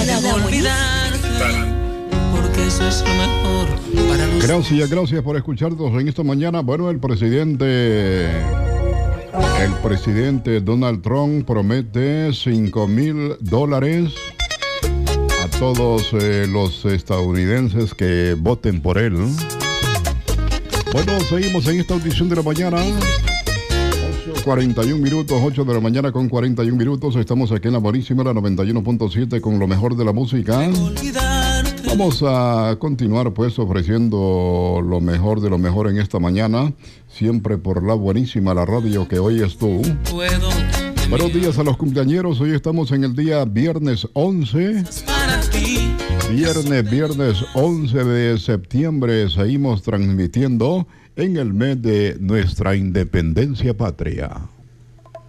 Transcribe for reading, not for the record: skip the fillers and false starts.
Porque eso es lo mejor para nosotros. Gracias por escucharnos en esta mañana. Bueno, el presidente Donald Trump promete $5,000 a todos los estadounidenses que voten por él. Bueno, seguimos en esta audición de la mañana. 8:41 minutos, 8 de la mañana con 41 minutos. Estamos aquí en la buenísima, la 91.7, con lo mejor de la música. Vamos a continuar pues ofreciendo lo mejor de lo mejor en esta mañana, siempre por la buenísima, la radio que hoy es tú. Buenos días a los cumpleañeros. Hoy estamos en el día viernes 11. Viernes 11 de septiembre. Seguimos transmitiendo en el mes de nuestra independencia patria.